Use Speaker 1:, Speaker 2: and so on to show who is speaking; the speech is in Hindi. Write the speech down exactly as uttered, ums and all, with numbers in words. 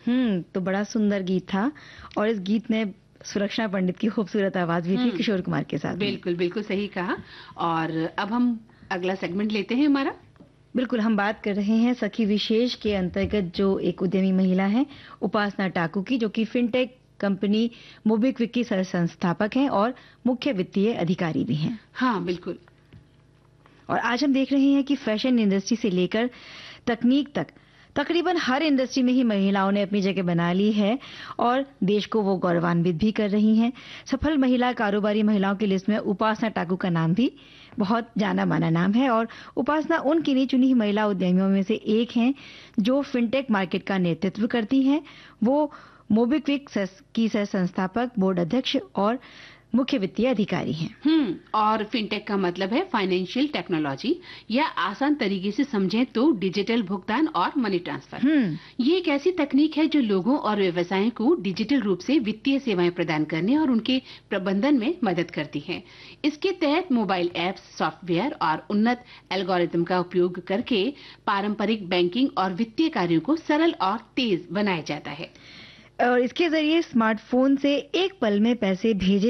Speaker 1: हम्म तो बड़ा सुंदर गीत था और इस गीत में सुरक्षा पंडित की खूबसूरत आवाज भी थी
Speaker 2: हम्म
Speaker 1: किशोर कुमार के साथ में।
Speaker 2: बिल्कुल बिल्कुल सही कहा। और अब हम अगला सेगमेंट लेते हैं हमारा।
Speaker 1: बिल्कुल, हम बात कर रहे हैं सखी विशेष के अंतर्गत जो एक उद्यमी महिला है उपासना टाकू की, जो कि फिनटेक कंपनी मोबिक्विक की सह संस्थापक हैं और मुख्य वित्तीय अधिकारी भी हैं।
Speaker 2: हाँ बिल्कुल।
Speaker 1: और आज हम देख रहे हैं कि फैशन इंडस्ट्री से लेकर तकनीक तक तकरीबन हर इंडस्ट्री में ही महिलाओं ने अपनी जगह बना ली है और देश को वो गौरवान्वित भी कर रही हैं। सफल महिला कारोबारी महिलाओं की लिस्ट में उपासना टाकू का नाम भी बहुत जाना माना नाम है और उपासना उन गिनी चुनी महिला उद्यमियों में से एक हैं जो फिनटेक मार्केट का नेतृत्व करती हैं। वो मोबिक्विक की सह संस्थापक, बोर्ड अध्यक्ष और मुख्य वित्तीय अधिकारी हैं।
Speaker 2: हम्म और फिनटेक का मतलब है फाइनेंशियल टेक्नोलॉजी, या आसान तरीके से समझें तो डिजिटल भुगतान और मनी ट्रांसफर।
Speaker 1: हम्म
Speaker 2: ये एक ऐसी तकनीक है जो लोगों और व्यवसायों को डिजिटल रूप से वित्तीय सेवाएं प्रदान करने और उनके प्रबंधन में मदद करती है। इसके तहत मोबाइल ऐप्स, सॉफ्टवेयर और उन्नत एल्गोरिथम का उपयोग करके पारंपरिक बैंकिंग और वित्तीय कार्यों को सरल और तेज बनाया जाता है।
Speaker 1: और इसके जरिए स्मार्टफोन से एक पल में पैसे भेजे